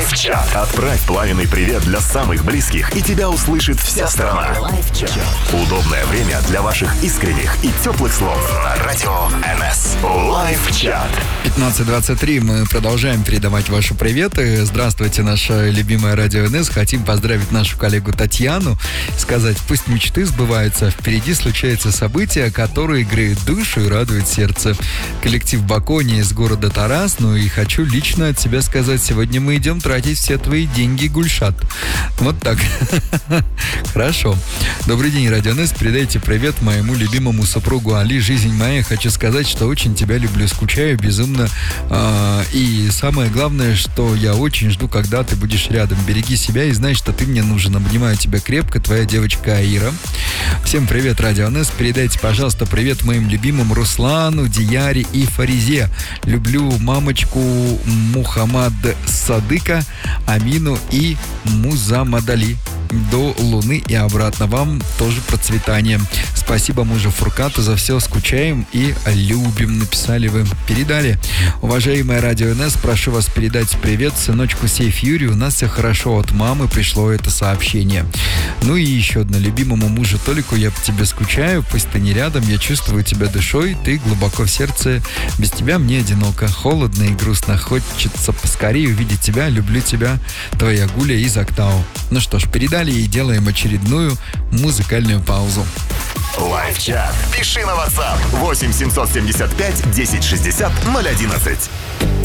Лайв-чат. Отправь пламенный привет для самых близких, и тебя услышит вся страна. Удобное время для ваших искренних и теплых слов на радио НС. Лайв-чат. 15:23. Мы продолжаем передавать ваши приветы. Здравствуйте, наша любимая радио НС. Хотим поздравить нашу коллегу Татьяну. Сказать, пусть мечты сбываются. Впереди случаются события, которые греют душу и радуют сердце. Коллектив Бакони из города Тарас. Ну и хочу лично от себя сказать, сегодня мы идем тратить все твои деньги, Гульшат. Вот так. Хорошо. Добрый день, радио НС. Передайте привет моему любимому супругу Али. Жизнь моя. Хочу сказать, что очень тебя люблю, скучаю безумно. И самое главное, что я очень жду, когда ты будешь рядом. Береги себя и знай, что ты мне нужен. Обнимаю тебя крепко, твоя девочка Аира. Всем привет, радио НС. Передайте, пожалуйста, привет моим любимым Руслану, Дияре и Фаризе. Люблю мамочку Мухаммад Садыка, Амину и Музамадали. До Луны и обратно. Вам тоже процветания. Спасибо мужу Фуркату за все. Скучаем и любим. Написали вы. Передали. Уважаемая радио НС, прошу вас передать привет сыночку Сейф Юрию. У нас все хорошо. От мамы пришло это сообщение. Ну и еще одно. Любимому мужу Толику, я по тебе скучаю. Пусть ты не рядом, я чувствую тебя душой. Ты глубоко в сердце. Без тебя мне одиноко, холодно и грустно. Хочется поскорее увидеть тебя. Люблю тебя. Твоя Гуля из Актау. Ну что ж, передали и делаем очередную музыкальную паузу. Лайв-чат. Пиши на WhatsApp 8 775 1060 011.